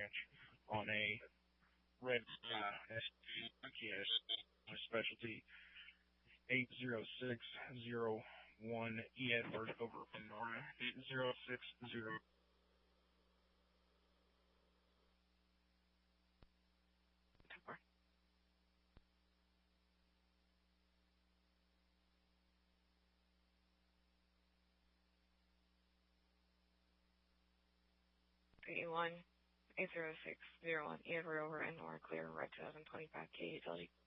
on a red Kia specialty 80601 E. Edward over Pandora 8060. One 80601 Edward over Pandora clear red 2025 K utility.